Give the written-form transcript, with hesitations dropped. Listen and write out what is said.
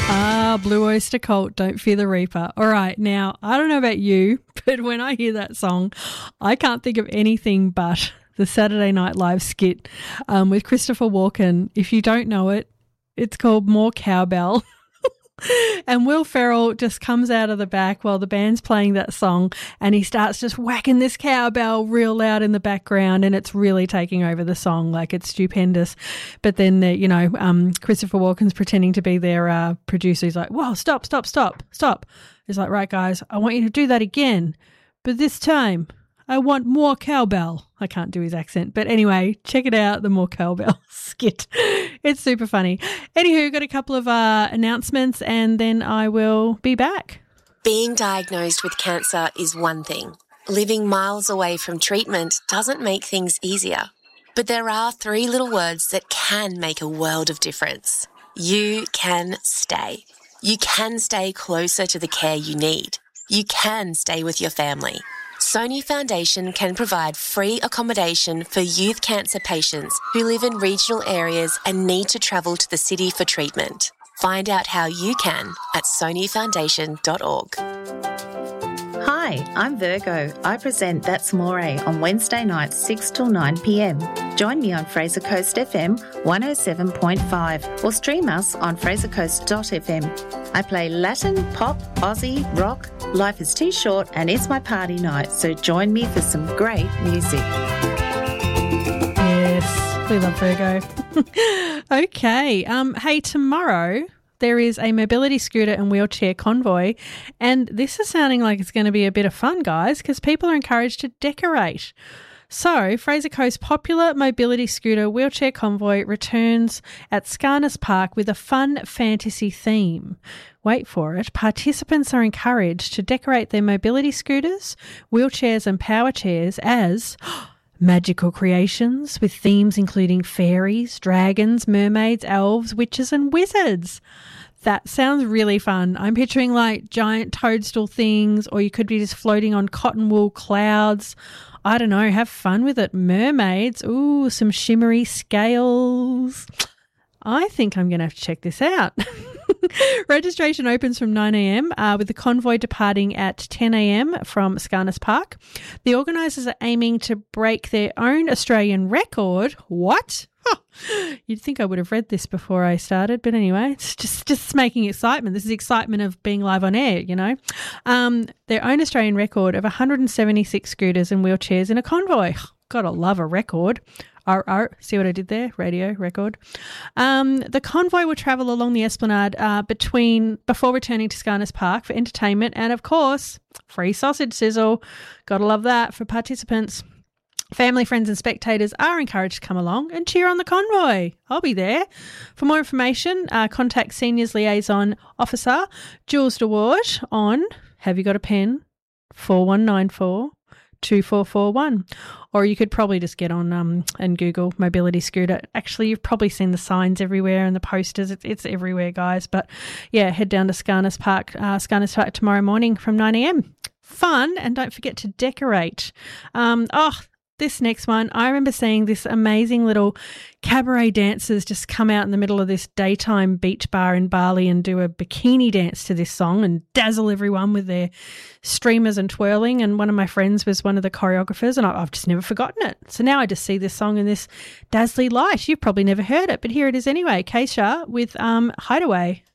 Blue Oyster Cult, Don't Fear the Reaper. All right, now, I don't know about you, but when I hear that song, I can't think of anything but the Saturday Night Live skit with Christopher Walken. If you don't know it, it's called More Cowbell. And Will Ferrell just comes out of the back while the band's playing that song, and he starts just whacking this cowbell real loud in the background, and it's really taking over the song. Like, it's stupendous. But then, Christopher Walken's pretending to be their producer. He's like, whoa, stop. He's like, right, guys, I want you to do that again, but this time I want more cowbell. I can't do his accent. But anyway, check it out, the More Cowbell skit. It's super funny. Anywho, got a couple of announcements and then I will be back. Being diagnosed with cancer is one thing. Living miles away from treatment doesn't make things easier. But there are 3 little words that can make a world of difference. You can stay. You can stay closer to the care you need. You can stay with your family. Sony Foundation can provide free accommodation for youth cancer patients who live in regional areas and need to travel to the city for treatment. Find out how you can at sonyfoundation.org. Hi, I'm Virgo. I present That's More on Wednesday nights 6 till 9 p.m. Join me on Fraser Coast FM 107.5 or stream us on frasercoast.fm. I play Latin, pop, Aussie, rock. Life is too short and it's my party night, so join me for some great music. Yes, we love Virgo. Okay, hey, tomorrow there is a mobility scooter and wheelchair convoy, and this is sounding like it's going to be a bit of fun, guys, because people are encouraged to decorate. So, Fraser Coast popular mobility scooter wheelchair convoy returns at Scarness Park with a fun fantasy theme. Wait for it. Participants are encouraged to decorate their mobility scooters, wheelchairs and power chairs as magical creations with themes including fairies, dragons, mermaids, elves, witches and wizards. That sounds really fun. I'm picturing like giant toadstool things, or you could be just floating on cotton wool clouds. I don't know, have fun with it. Mermaids, ooh, some shimmery scales. I think I'm going to have to check this out. Registration opens from 9 a.m. With the convoy departing at 10 a.m. from Scarness Park. The organisers are aiming to break their own Australian record. What? Huh. You'd think I would have read this before I started, but anyway, it's just making excitement. This is excitement of being live on air, you know. Their own Australian record of 176 scooters and wheelchairs in a convoy. Gotta love a record. See what I did there? Radio, record. The convoy will travel along the Esplanade before returning to Scarness Park for entertainment and, of course, free sausage sizzle. Gotta love that for participants. Family, friends and spectators are encouraged to come along and cheer on the convoy. I'll be there. For more information, contact Seniors Liaison Officer Jules DeWard on, have you got a pen? 4194 2441. Or you could probably just get on and Google mobility scooter. Actually, you've probably seen the signs everywhere and the posters. It's everywhere, guys. But yeah, head down to Scarness Park tomorrow morning from 9 a.m. Fun, and don't forget to decorate. This next one, I remember seeing this amazing little cabaret dancers just come out in the middle of this daytime beach bar in Bali and do a bikini dance to this song and dazzle everyone with their streamers and twirling. And one of my friends was one of the choreographers, and I've just never forgotten it. So now I just see this song in this dazzly light. You've probably never heard it, but here it is anyway. Keisha with Hideaway.